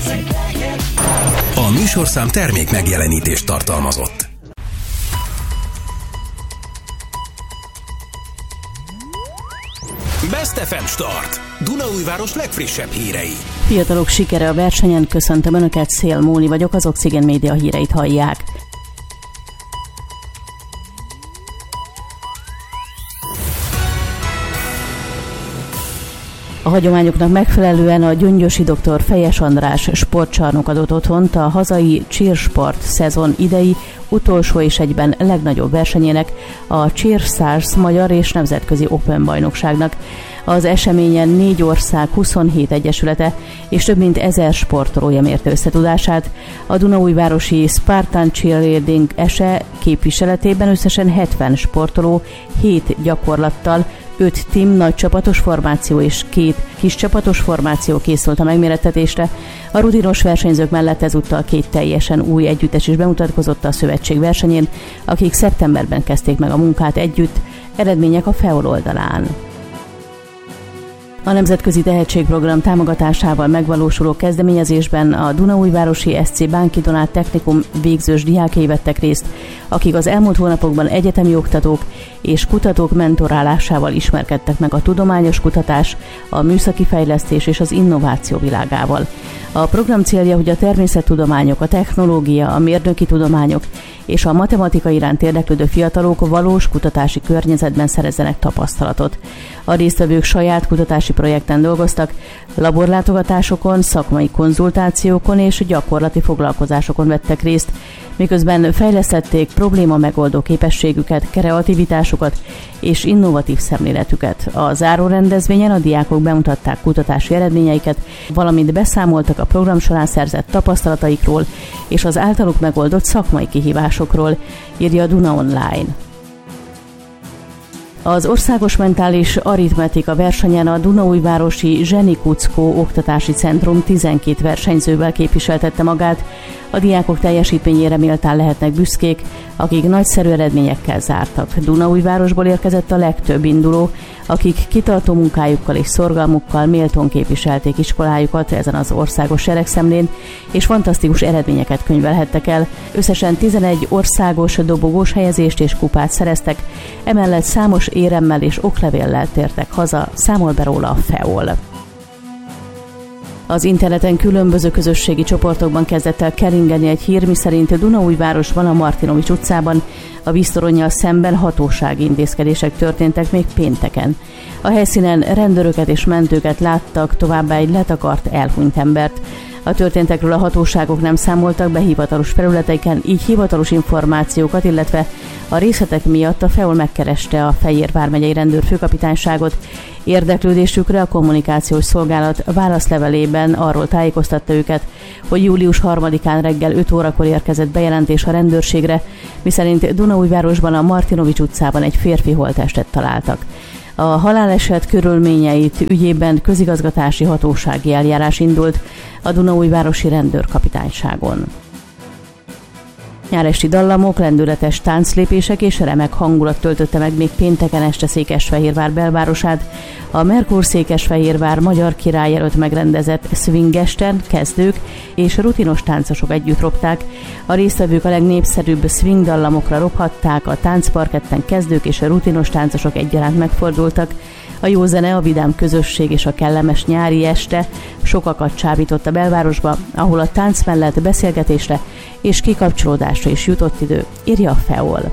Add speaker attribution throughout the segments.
Speaker 1: A műsorszám termék megjelenítést tartalmazott. Best FM Start. Dunaújváros legfrissebb hírei.
Speaker 2: Fiatalok sikere a versenyen, köszöntöm Önöket, Szél Móni vagyok, az Oxygen Média híreit hallják. A hagyományoknak megfelelően a gyöngyösi dr. Fejes András sportcsarnok adott otthont a hazai cheersport szezon idei utolsó és egyben legnagyobb versenyének, a Cheerstars magyar és nemzetközi Open bajnokságnak. Az eseményen 4 ország 27 egyesülete és több mint 1000 sportolója mérte összetudását. A dunaújvárosi Spartan Cheerleading ESE képviseletében összesen 70 sportoló 7 gyakorlattal, 5 team nagy csapatos formáció és 2 kis csapatos formáció készült a megmérettetésre. A rutinos versenyzők mellett ezúttal 2 teljesen új együttes is bemutatkozott a szövetség versenyén, akik szeptemberben kezdték meg a munkát együtt, eredmények a FEOL oldalán. A Nemzetközi Tehetségprogram támogatásával megvalósuló kezdeményezésben a Dunaújvárosi SC Bánki Donát Technikum végzős diákjai vettek részt, akik az elmúlt hónapokban egyetemi oktatók és kutatók mentorálásával ismerkedtek meg a tudományos kutatás, a műszaki fejlesztés és az innováció világával. A program célja, hogy a természettudományok, a technológia, a mérnöki tudományok és a matematika iránt érdeklődő fiatalok valós kutatási környezetben szerezzenek tapasztalatot. A résztvevők saját kutatási projekten dolgoztak, laborlátogatásokon, szakmai konzultációkon és gyakorlati foglalkozásokon vettek részt, miközben fejlesztették probléma megoldó képességüket, kreativitásukat és innovatív szemléletüket. A záró rendezvényen a diákok bemutatták kutatási eredményeiket, valamint beszámoltak a program során szerzett tapasztalataikról és az általuk megoldott szakmai kihívásokról, írja a Duna Online. Az Országos Mentális Aritmetika versenyen a Dunaújvárosi Zseni Kuckó Oktatási Centrum 12 versenyzővel képviseltette magát. A diákok teljesítményére méltán lehetnek büszkék, akik nagyszerű eredményekkel zártak. Dunaújvárosból érkezett a legtöbb induló, akik kitartó munkájukkal és szorgalmukkal méltón képviselték iskolájukat ezen az országos seregszemlén, és fantasztikus eredményeket könyvelhettek el. Összesen 11 országos dobogós helyezést és kupát szereztek, emellett számos éremmel és oklevéllel tértek haza, számol be róla a FEOL. Az interneten különböző közösségi csoportokban kezdett el keringeni egy hír, miszerint Dunaújvárosban a Martinovics utcában a víztoronnyal szemben hatósági intézkedések történtek még pénteken. A helyszínen rendőröket és mentőket láttak, továbbá egy letakart, elhunyt embert. A történtekről a hatóságok nem számoltak be hivatalos felületeiken, így hivatalos információkat, illetve a részletek miatt a FEOL megkereste a Fejér vármegyei rendőrfőkapitányságot. Érdeklődésükre a kommunikációs szolgálat válaszlevelében arról tájékoztatta őket, hogy július 3-án reggel 5 órakor érkezett bejelentés a rendőrségre, miszerint Dunaújvárosban a Martinovics utcában egy férfi holttestet találtak. A haláleset körülményeit ügyében közigazgatási hatósági eljárás indult a Dunaújvárosi rendőrkapitányságon. Nyáresti dallamok, lendületes tánclépések és remek hangulat töltötte meg még pénteken este Székesfehérvár belvárosát. A Merkur Székesfehérvár magyar király előtt megrendezett swingesten kezdők és rutinos táncosok együtt ropták. A résztvevők a legnépszerűbb swing dallamokra rophatták, a táncparketten kezdők és a rutinos táncosok egyaránt megfordultak. A jó zene, a vidám közösség és a kellemes nyári este sokakat csábított a belvárosba, ahol a tánc mellett beszélgetésre és kikapcsolódásra is jutott idő, írja a FEOL.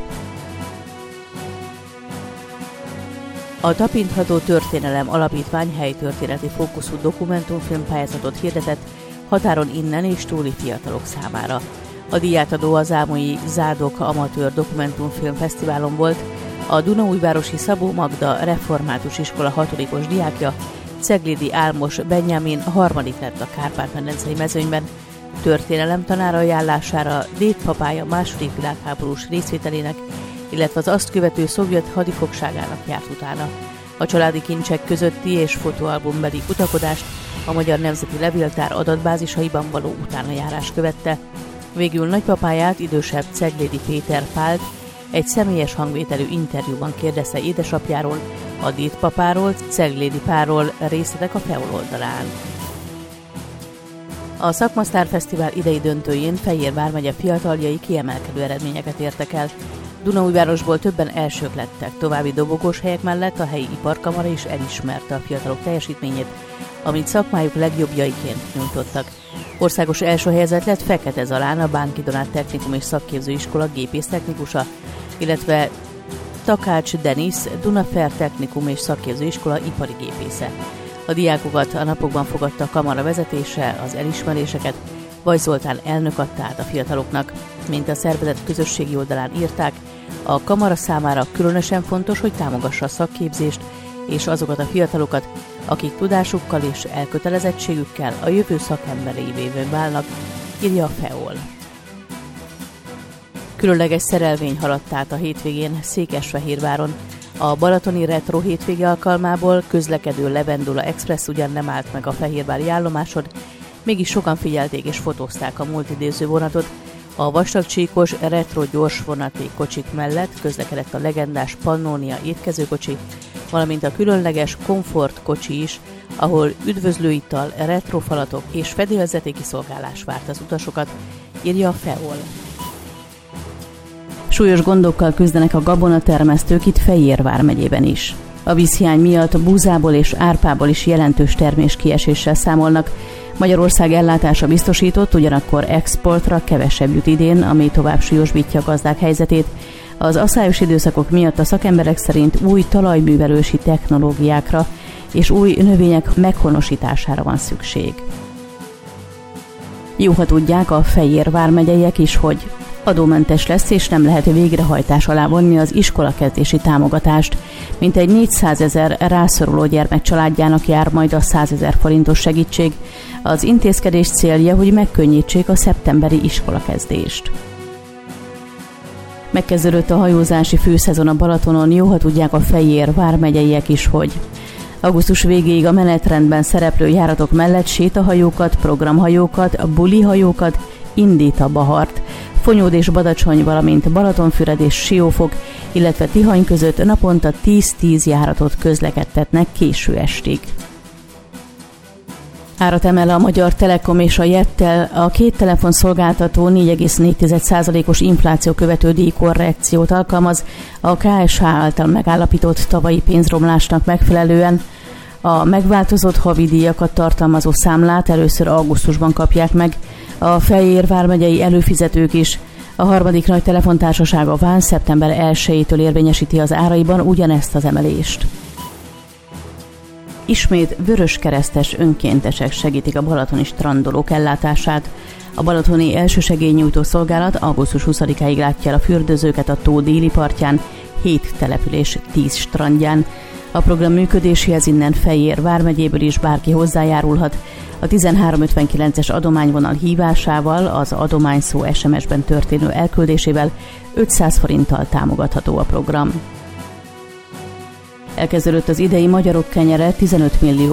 Speaker 2: A Tapintható Történelem Alapítvány helytörténeti fókuszú dokumentumfilmpályázatot hirdetett határon innen és túli fiatalok számára. A díjátadó az Ámolyi Zádok Amatőr Dokumentumfilm Fesztiválon volt. A Dunaújvárosi Szabó Magda Református Iskola 6-os diákja, Ceglédi Álmos Benjamin 3. lett a Kárpát-medencei mezőnyben. Történelem tanára ajánlására dédpapája II. Világháborús részvételének, illetve az azt követő szovjet hadifogságának járt utána. A családi kincsek közötti és fotóalbumbeli kutakodást a Magyar Nemzeti Levéltár adatbázisaiban való utánajárás követte. Végül nagypapáját, idősebb Ceglédi Péter Pált egy személyes hangvételű interjúban kérdezte édesapjáról, a dédpapáról, Ceglédi Pálról, részletek a FEOL oldalán. A Szakmasztár Fesztivál idei döntőjén Fejér vármegye fiataljai kiemelkedő eredményeket értek el. Dunaújvárosból többen elsők lettek, további dobogós helyek mellett a helyi iparkamara is elismerte a fiatalok teljesítményét, amit szakmájuk legjobbjaiként nyújtottak. Országos első helyezett lett Fekete Zalán, a Bánki Donát Technikum és Szakképzőiskola gépésztechnikusa, illetve Takács Denis, Dunafer Technikum és Szakképzőiskola ipari gépésze. A diákokat a napokban fogadta a kamara vezetése, az elismeréseket Vaj Zoltán elnök adta át a fiataloknak. Mint a szervezet közösségi oldalán írták, a kamara számára különösen fontos, hogy támogassa a szakképzést és azokat a fiatalokat, akik tudásukkal és elkötelezettségükkel a jövő szakemberévé válnak, írja a FEOL. Különleges szerelvény haladt át a hétvégén Székesfehérváron. A balatoni retro hétvége alkalmából közlekedő Levendula Express ugyan nem állt meg a fehérvári állomáson, mégis sokan figyelték és fotózták a multidéző vonatot. A vastagcsíkos retro gyors vonati kocsik mellett közlekedett a legendás Pannonia étkezőkocsi, valamint a különleges Komfort kocsi is, ahol üdvözlőital, retrofalatok és fedélzeti kiszolgálás várt az utasokat, írja a FEOL. Súlyos gondokkal küzdenek a gabonatermesztők itt Fejér vármegyében is. A vízhiány miatt búzából és árpából is jelentős terméskieséssel számolnak. Magyarország ellátása biztosított, ugyanakkor exportra kevesebb jut idén, ami tovább súlyosbítja a gazdák helyzetét. Az aszályos időszakok miatt a szakemberek szerint új talajművelősi technológiákra és új növények meghonosítására van szükség. Jó, ha tudják a Fejér vármegyeiek is, hogy adómentes lesz, és nem lehet végrehajtás alá vonni az iskolakezdési támogatást. Mintegy 400 000 rászoruló gyermek családjának jár majd a 100 000 forintos segítség. Az intézkedés célja, hogy megkönnyítsék a szeptemberi iskolakezdést. Megkezdődött a hajózási főszezon a Balatonon, jó, ha tudják a Fejér vármegyeiek is, hogy augusztus végéig a menetrendben szereplő járatok mellett sétahajókat, programhajókat, bulihajókat indít a Bahart, Fonyód és Badacsony, valamint Balatonfüred és Siófok, illetve Tihany között naponta 10-10 járatot közlekedtetnek késő estig. Árat emel a Magyar Telekom és a Jettel, a két telefonszolgáltató 4,4%-os infláció követő díjkorrekciót alkalmaz a KSH által megállapított tavalyi pénzromlásnak megfelelően. A megváltozott havi díjakat tartalmazó számlát először augusztusban kapják meg a Fejér vármegyei előfizetők is. A harmadik nagy telefontársaság, a VÁN szeptember 1-től érvényesíti az áraiban ugyanezt az emelést. Ismét vöröskeresztes önkéntesek segítik a balatoni strandolók ellátását. A balatoni elsősegélynyújtó szolgálat augusztus 20-áig látja el a fürdőzőket a tó déli partján, 7 település 10 strandján. A program működéséhez innen Fejér vármegyéből is bárki hozzájárulhat. A 1359-es adományvonal hívásával, az adományszó SMS-ben történő elküldésével 500 forinttal támogatható a program. Elkezdődött az idei Magyarok kenyere 15 millió